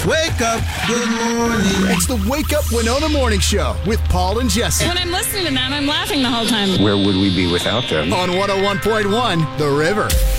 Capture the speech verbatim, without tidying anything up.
Wake up. Good morning. It's the Wake Up Winona Morning Show with Paul and Jesse. When I'm listening to them, I'm laughing the whole time. Where would we be without them? On one oh one point one, The River.